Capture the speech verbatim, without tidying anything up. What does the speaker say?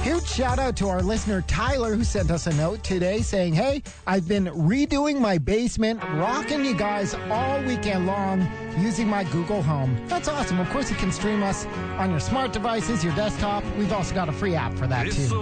Huge shout out to our listener Tyler, who sent us a note today saying, hey, I've been redoing my basement, rocking you guys all weekend long using my Google Home. That's awesome. Of course, you can stream us on your smart devices, your desktop. We've also got a free app for that, too.